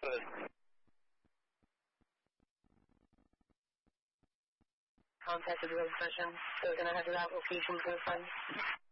Good. Contacted road session. They're going to have your application for the fund.